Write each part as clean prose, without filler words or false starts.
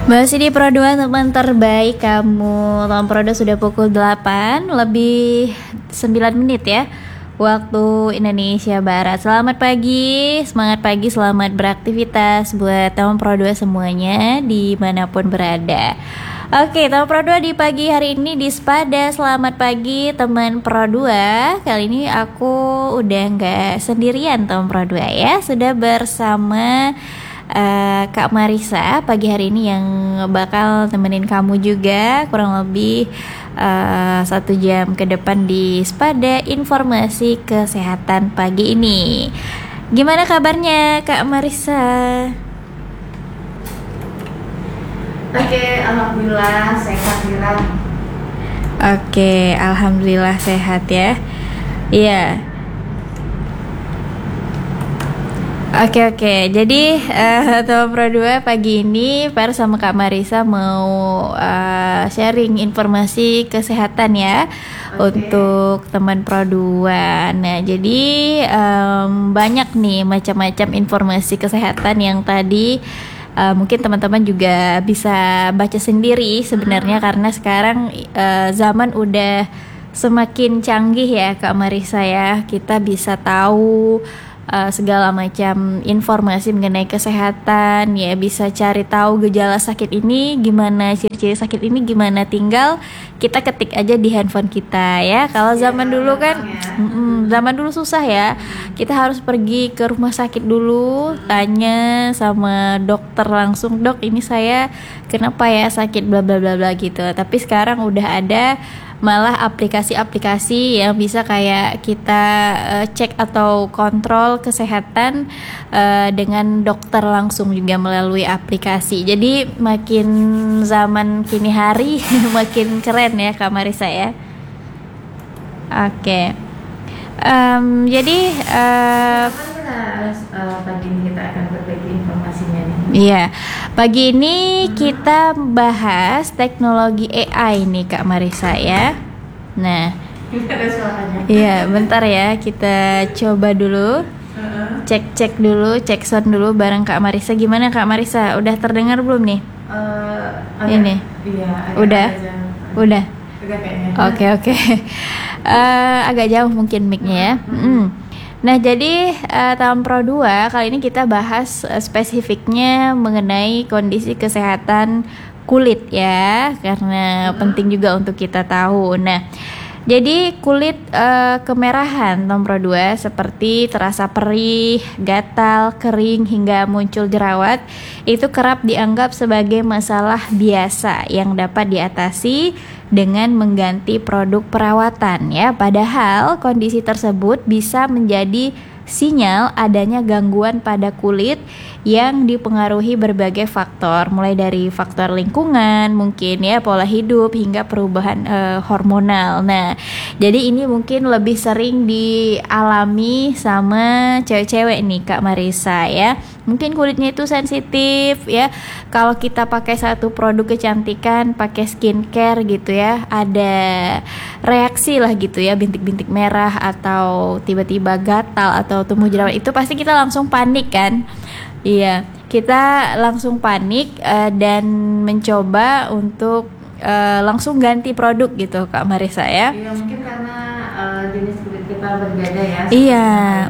Masih di Pro 2 teman terbaik kamu. Teman Pro 2 sudah pukul 8 lebih 9 menit ya, waktu Indonesia Barat. Selamat pagi, semangat pagi, selamat beraktivitas buat teman Pro 2 semuanya dimanapun berada. Oke, teman Pro 2 di pagi hari ini di Spada. Selamat pagi teman Pro 2. Kali ini aku udah nggak sendirian teman Pro 2 ya, sudah bersama Kak Marisa pagi hari ini yang bakal temenin kamu juga kurang lebih 1 jam ke depan di Spada Informasi Kesehatan pagi ini. Gimana kabarnya Kak Marisa? Oke, alhamdulillah sehat Mira. Oke, alhamdulillah sehat ya. Iya. Oke. Jadi teman Pro 2 pagi ini Per sama Kak Marisa mau sharing informasi kesehatan ya. Untuk teman Pro 2. Nah, jadi banyak nih macam-macam informasi kesehatan yang tadi mungkin teman-teman juga bisa baca sendiri sebenarnya, karena sekarang zaman udah semakin canggih ya Kak Marisa ya. Kita bisa tahu segala macam informasi mengenai kesehatan ya, bisa cari tahu gejala sakit ini gimana, ciri-ciri sakit ini gimana, tinggal kita ketik aja di handphone kita ya. Kalau zaman dulu kan zaman dulu susah ya, kita harus pergi ke rumah sakit dulu, tanya sama dokter langsung, dok ini saya kenapa ya sakit bla bla bla bla gitu. Tapi sekarang udah ada malah aplikasi-aplikasi yang bisa kayak kita cek atau kontrol kesehatan dengan dokter langsung juga melalui aplikasi. Jadi makin zaman kini hari makin keren ya Kak Marisa ya. Oke. Jadi pagi ini kita akan berbagi informasinya nih. Iya, pagi ini kita bahas teknologi AI nih Kak Marisa ya. Nah, Ada suaranya. iya bentar ya, kita coba dulu. Cek dulu, cek sound dulu bareng Kak Marisa. Gimana Kak Marisa? Udah terdengar belum nih? Ini. Iya. Udah? Udah. Udah kayaknya. Oke. Agak jauh mungkin mic-nya ya. Nah, jadi tahun Pro 2 kali ini kita bahas spesifiknya mengenai kondisi kesehatan kulit ya, karena penting juga untuk kita tahu. Nah, jadi kulit kemerahan tahun Pro 2 seperti terasa perih, gatal, kering hingga muncul jerawat itu kerap dianggap sebagai masalah biasa yang dapat diatasi dengan mengganti produk perawatan ya. Padahal kondisi tersebut bisa menjadi sinyal adanya gangguan pada kulit yang dipengaruhi berbagai faktor, mulai dari faktor lingkungan, mungkin ya pola hidup hingga perubahan hormonal. Nah, jadi ini mungkin lebih sering dialami sama cewek-cewek nih Kak Marisa ya. Mungkin kulitnya itu sensitif ya. Kalau kita pakai satu produk kecantikan, pakai skincare gitu ya, ada reaksi lah gitu ya, bintik-bintik merah atau tiba-tiba gatal atau tumbuh jerawat, itu pasti kita langsung panik kan. Iya, kita langsung panik dan mencoba untuk langsung ganti produk gitu Kak Marisa ya. Iya, mungkin karena jenis kulit kita berbeda ya. Iya.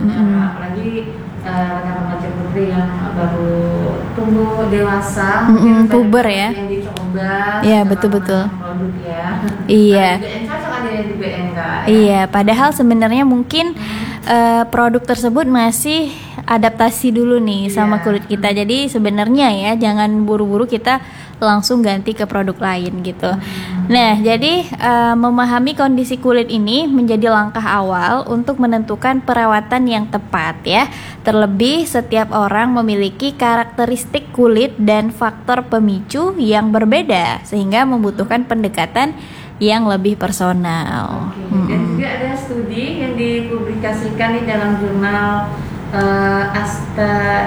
Apalagi remaja putri yang baru tumbuh dewasa, puber ya. Yang dicoba. Iya, betul-betul. Produk ya. Iya. Di BNK. Iya, padahal sebenarnya mungkin produk tersebut masih adaptasi dulu nih sama kulit kita. Jadi sebenarnya ya jangan buru-buru kita langsung ganti ke produk lain gitu. Nah, jadi memahami kondisi kulit ini menjadi langkah awal untuk menentukan perawatan yang tepat ya. Terlebih setiap orang memiliki karakteristik kulit dan faktor pemicu yang berbeda sehingga membutuhkan pendekatan yang lebih personal. Dan juga ada studi yang dipublikasikan di dalam jurnal Asta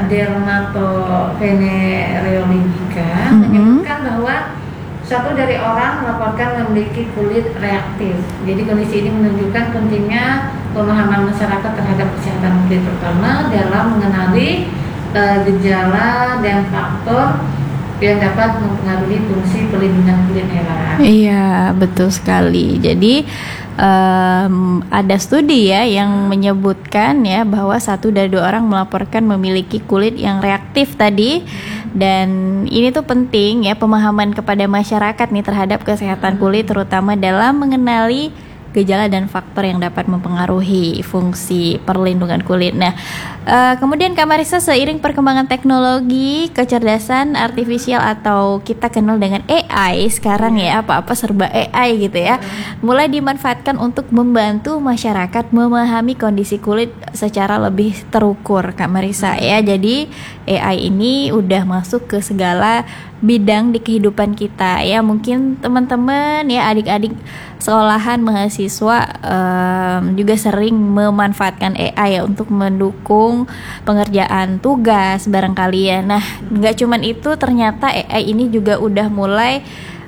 Dermatovenerologica menyebutkan bahwa 1 dari orang melaporkan memiliki kulit reaktif. Jadi kondisi ini menunjukkan pentingnya pemahaman masyarakat terhadap kesehatan kulit, terutama dalam mengenali gejala dan faktor yang dapat mempengaruhi fungsi pelindungan kulit hewan. Iya, betul sekali. Jadi ada studi ya yang menyebutkan ya bahwa 1 dari 2 orang melaporkan memiliki kulit yang reaktif tadi, dan ini tuh penting ya pemahaman kepada masyarakat nih terhadap kesehatan kulit, terutama dalam mengenali gejala dan faktor yang dapat mempengaruhi fungsi perlindungan kulit. Nah, kemudian Kak Marissa, seiring perkembangan teknologi kecerdasan artifisial atau kita kenal dengan AI sekarang ya, apa-apa serba AI gitu ya, mulai dimanfaatkan untuk membantu masyarakat memahami kondisi kulit secara lebih terukur, Kak Marissa ya. Jadi AI ini udah masuk ke segala bidang di kehidupan kita ya. Mungkin teman-teman ya, adik-adik sekolahan, mahasiswa juga sering memanfaatkan AI ya untuk mendukung pengerjaan tugas barangkali ya. Nah, nggak cuman itu, ternyata AI ini juga udah mulai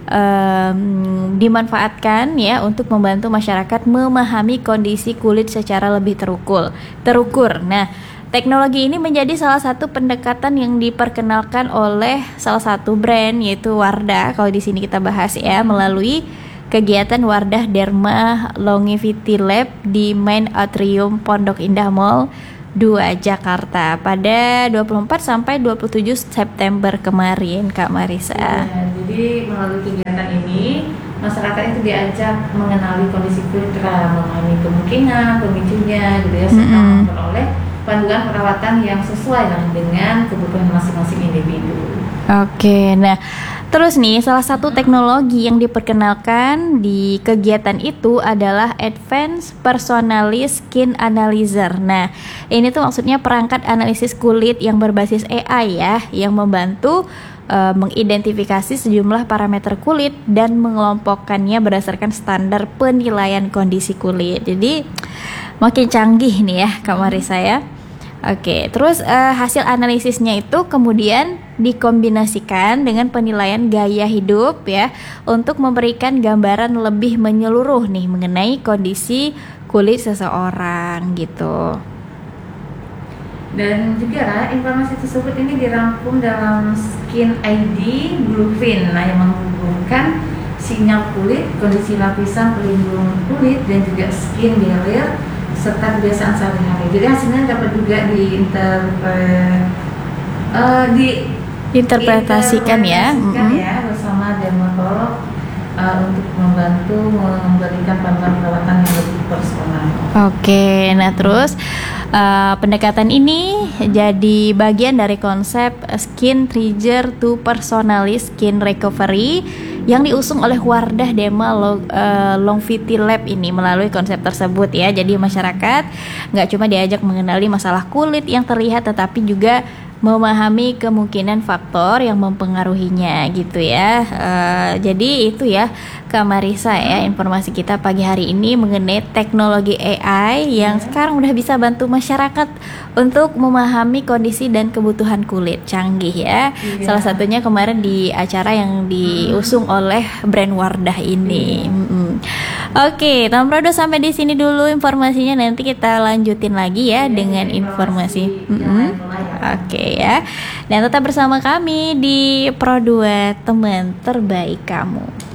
dimanfaatkan ya untuk membantu masyarakat memahami kondisi kulit secara lebih terukur. Nah, teknologi ini menjadi salah satu pendekatan yang diperkenalkan oleh salah satu brand, yaitu Wardah. Kalau di sini kita bahas ya, melalui kegiatan Wardah Derma Longevity Lab di Main Atrium Pondok Indah Mall 2 Jakarta pada 24 sampai 27 September kemarin, Kak Marissa. Ya, jadi melalui kegiatan ini masyarakat itu diajak mengenali kondisi kulit, memahami kemungkinan, pemicunya gitu ya, serta memperoleh panduan perawatan yang sesuai dengan kebutuhan masing-masing individu. Oke, nah terus nih, salah satu teknologi yang diperkenalkan di kegiatan itu adalah Advanced Personalized Skin Analyzer. Nah, ini tuh maksudnya perangkat analisis kulit yang berbasis AI ya, yang membantu mengidentifikasi sejumlah parameter kulit dan mengelompokkannya berdasarkan standar penilaian kondisi kulit. Jadi makin canggih nih ya, Kak Marissa ya. Oke, terus hasil analisisnya itu kemudian dikombinasikan dengan penilaian gaya hidup ya, untuk memberikan gambaran lebih menyeluruh nih mengenai kondisi kulit seseorang gitu. Dan juga informasi tersebut ini dirangkum dalam Skin ID Blueprint, yang menghubungkan sinyal kulit, kondisi lapisan pelindung kulit, dan juga skin barrier serta kebiasaan sehari-hari. Jadi hasilnya dapat juga diinterpretasikan ya bersama dermatolog untuk membantu memberikan panduan perawatan yang lebih personal. Oke, nah terus pendekatan ini jadi bagian dari konsep Skin Trigger to Personalized Skin Recovery yang diusung oleh Wardah Derma Longevity Lab ini. Melalui konsep tersebut ya, jadi masyarakat nggak cuma diajak mengenali masalah kulit yang terlihat, tetapi juga memahami kemungkinan faktor yang mempengaruhinya gitu ya. Jadi itu ya Kak Marissa ya, informasi kita pagi hari ini mengenai teknologi AI yang sekarang udah bisa bantu masyarakat untuk memahami kondisi dan kebutuhan kulit. Canggih ya. Salah satunya kemarin di acara yang diusung oleh brand Wardah ini. Oke, Tom Prodo sampai di sini dulu informasinya, nanti kita lanjutin lagi ya dengan informasi. Oke ya. Dan tetap bersama kami di Pro 2, teman terbaik kamu.